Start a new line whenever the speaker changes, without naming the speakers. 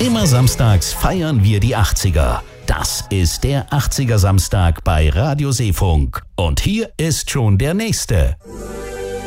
Immer samstags feiern wir die 80er. Das ist der 80er Samstag bei Radio Seefunk. Und hier ist schon der nächste.